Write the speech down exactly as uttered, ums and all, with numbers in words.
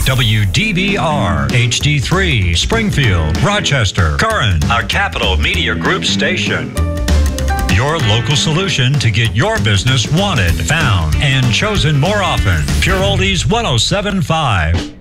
W D V R, H D three, Springfield, Rochester, Curran, a Capital Media Group station. Your local solution to get your business wanted, found, and chosen more often. Pure Oldies one oh seven point five.